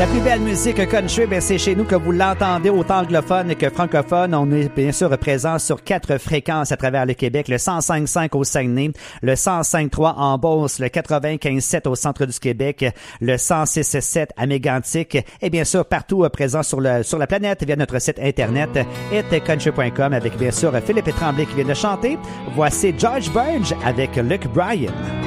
La plus belle musique country, ben c'est chez nous que vous l'entendez, autant anglophone que francophone. On est bien sûr présent sur 4 fréquences à travers le Québec. Le 105.5 au Saguenay, le 105.3 en Beauce, le 95.7 au centre du Québec, le 106.7 à Mégantic et bien sûr partout présent sur la planète via notre site internet hitcountry.com avec bien sûr Philippe Tremblay qui vient de chanter. Voici George Burns avec Luke Bryan.